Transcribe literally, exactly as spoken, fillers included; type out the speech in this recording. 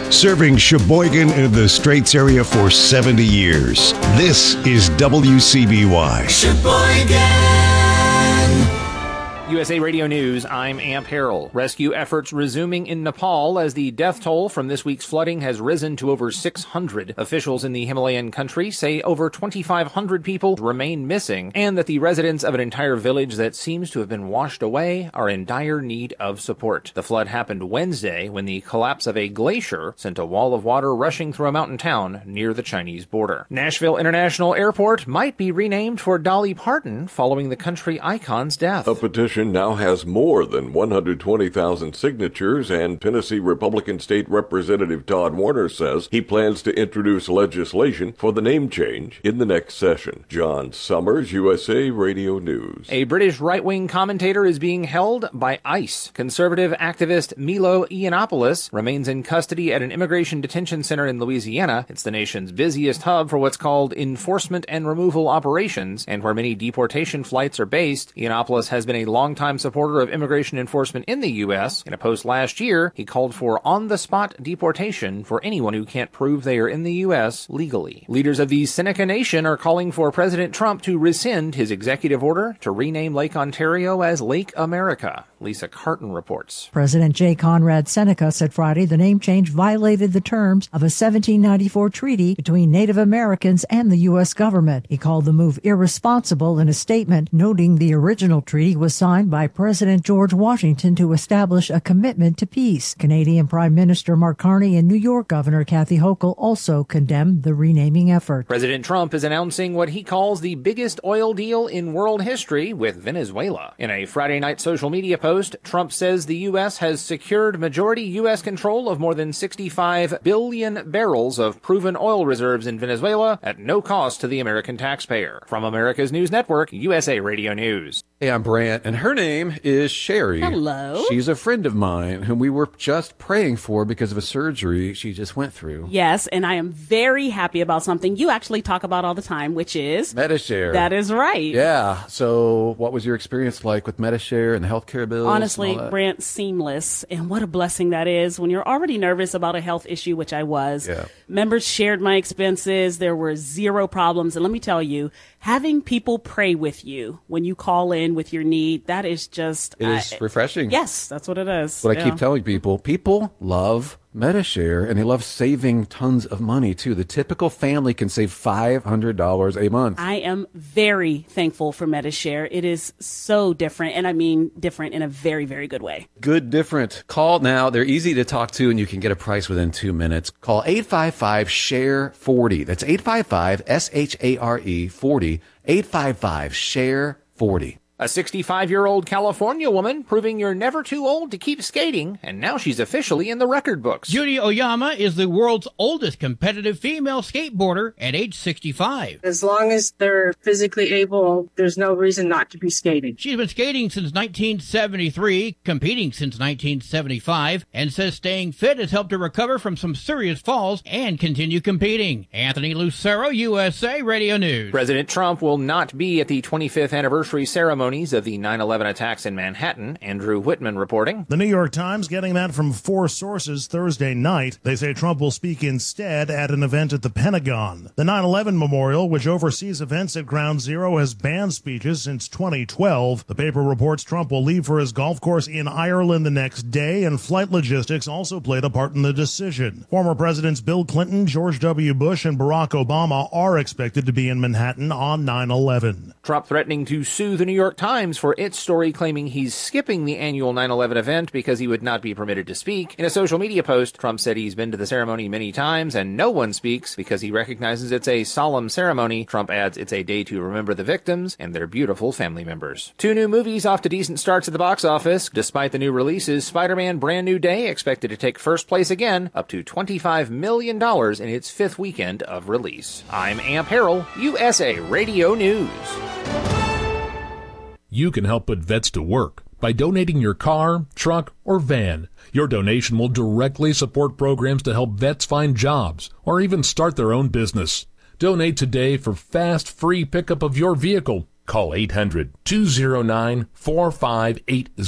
Serving Sheboygan and the Straits area for seventy years. This is W C B Y. Sheboygan. U S A Radio News, I'm Amp Harrell. Rescue efforts resuming in Nepal as the death toll from this week's flooding has risen to over six hundred. Officials in the Himalayan country say over twenty-five hundred people remain missing, and that the residents of an entire village that seems to have been washed away are in dire need of support. The flood happened Wednesday when the collapse of a glacier sent a wall of water rushing through a mountain town near the Chinese border. Nashville International Airport might be renamed for Dolly Parton following the country icon's death. A petition now has more than one hundred twenty thousand signatures, and Tennessee Republican State Representative Todd Warner says he plans to introduce legislation for the name change in the next session. John Summers, U S A Radio News. A British right-wing commentator is being held by ICE. Conservative activist Milo Yiannopoulos remains in custody at an immigration detention center in Louisiana. It's the nation's busiest hub for what's called enforcement and removal operations, and where many deportation flights are based. Yiannopoulos has been a long longtime supporter of immigration enforcement in the U S. In a post last year, he called for on-the-spot deportation for anyone who can't prove they are in the U S legally. Leaders of the Seneca Nation are calling for President Trump to rescind his executive order to rename Lake Ontario as Lake America. Lisa Carton reports. President J. Conrad Seneca said Friday the name change violated the terms of a seventeen ninety-four treaty between Native Americans and the U S government. He called the move irresponsible in a statement, noting the original treaty was signed by President George Washington to establish a commitment to peace. Canadian Prime Minister Mark Carney and New York Governor Kathy Hochul also condemned the renaming effort. President Trump is announcing what he calls the biggest oil deal in world history with Venezuela. In a Friday night social media post, Trump says the U S has secured majority U S control of more than sixty-five billion barrels of proven oil reserves in Venezuela at no cost to the American taxpayer. From America's News Network, U S A Radio News. Hey, I'm Brant, and her name is Sherry. Hello. She's a friend of mine whom we were just praying for because of a surgery she just went through. Yes, and I am very happy about something you actually talk about all the time, which is Medi-Share. That is right. Yeah. So what was your experience like with Medi-Share and the healthcare bills? Honestly, Brant, seamless. And what a blessing that is when you're already nervous about a health issue, which I was. Yeah. Members shared my expenses. There were zero problems. And let me tell you, having people pray with you when you call in with your need, that is just... It is uh, refreshing. Yes, that's what it is. What yeah. I keep telling people, people love Medi-Share, and they love saving tons of money, too. The typical family can save five hundred dollars a month. I am very thankful for Medi-Share. It is so different, and I mean different in a very, very good way. Good different. Call now. They're easy to talk to, and you can get a price within two minutes. Call eight five five, S H A R E, forty. That's eight five five, S H A R E, forty. eight five five, S H A R E, forty. A sixty-five-year-old California woman proving you're never too old to keep skating, and now she's officially in the record books. Judy Oyama is the world's oldest competitive female skateboarder at age sixty-five. As long as they're physically able, there's no reason not to be skating. She's been skating since nineteen seventy-three, competing since nineteen seventy-five, and says staying fit has helped her recover from some serious falls and continue competing. Anthony Lucero, U S A Radio News. President Trump will not be at the twenty-fifth anniversary ceremony of the nine eleven attacks in Manhattan. Andrew Whitman reporting. The New York Times getting that from four sources Thursday night. They say Trump will speak instead at an event at the Pentagon. The nine eleven Memorial, which oversees events at Ground Zero, has banned speeches since twenty twelve. The paper reports Trump will leave for his golf course in Ireland the next day, and flight logistics also played a part in the decision. Former Presidents Bill Clinton, George W. Bush, and Barack Obama are expected to be in Manhattan on nine eleven. Trump threatening to sue the New York Times for its story claiming he's skipping the annual nine eleven event because he would not be permitted to speak. In a social media post, Trump said he's been to the ceremony many times and no one speaks because he recognizes it's a solemn ceremony. Trump adds it's a day to remember the victims and their beautiful family members. Two new movies off to decent starts at the box office. Despite the new releases, Spider-Man Brand New Day expected to take first place again, up to twenty-five million dollars in its fifth weekend of release. I'm Amp Harrell, U S A Radio News. You can help put vets to work by donating your car, truck, or van. Your donation will directly support programs to help vets find jobs or even start their own business. Donate today for fast, free pickup of your vehicle. Call eight hundred, two oh nine, four five eight